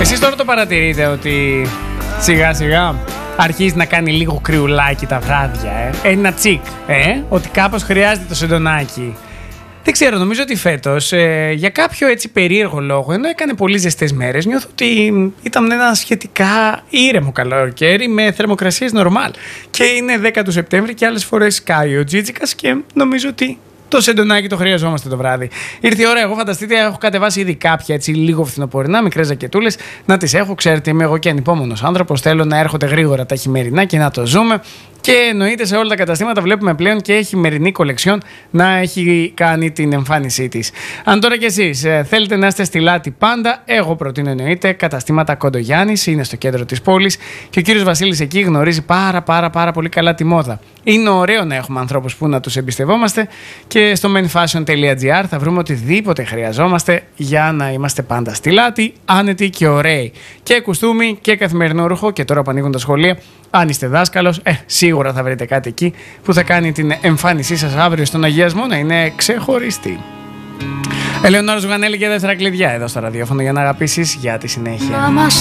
Εσείς τώρα το παρατηρείτε ότι σιγά σιγά αρχίζει να κάνει λίγο κρυουλάκι τα βράδια, ένα τσικ, ότι κάπως χρειάζεται το σεντονάκι. Δεν ξέρω, νομίζω ότι φέτος για κάποιο έτσι περίεργο λόγο, ενώ έκανε πολύ ζεστές μέρες, νιώθω ότι ήταν ένα σχετικά ήρεμο καλοκαίρι με θερμοκρασίες νορμάλ. Και είναι 10 του Σεπτέμβρη και άλλες φορές κάει ο Τζίτζικας και νομίζω ότι το σεντονάκι το χρειαζόμαστε το βράδυ. Ήρθε η ώρα, εγώ φανταστείτε, έχω κατεβάσει ήδη κάποια έτσι λίγο φθινοπορεινά, μικρές ζακετούλες, να τις έχω. Ξέρετε, είμαι εγώ και ανυπόμονος άνθρωπος. Θέλω να έρχονται γρήγορα τα χειμερινά και να το ζούμε. Και εννοείται σε όλα τα καταστήματα βλέπουμε πλέον και χειμερινή κολεξιόν να έχει κάνει την εμφάνισή της. Αν τώρα κι εσείς θέλετε να είστε στη Λάτη πάντα, εγώ προτείνω εννοείται καταστήματα Κοντογιάννης, είναι στο κέντρο της πόλης και ο κύριος Βασίλης εκεί γνωρίζει πάρα πολύ καλά τη μόδα. Είναι ωραίο να έχουμε ανθρώπους που να τους εμπιστευόμαστε και στο menfashion.gr θα βρούμε οτιδήποτε χρειαζόμαστε για να είμαστε πάντα στη Λάτη, άνετοι και ωραίοι. Και κουστούμι και καθημερινό ρούχο και τώρα που ανοίγουν τα σχολεία. Αν είστε δάσκαλος, σίγουρα θα βρείτε κάτι εκεί που θα κάνει την εμφάνισή σας αύριο στον αγιασμό να είναι ξεχωριστή. Ελεονόρα Ζουγανέλη και δεύτερα κλειδιά εδώ στο ραδιόφωνο για να αγαπήσεις για τη συνέχεια.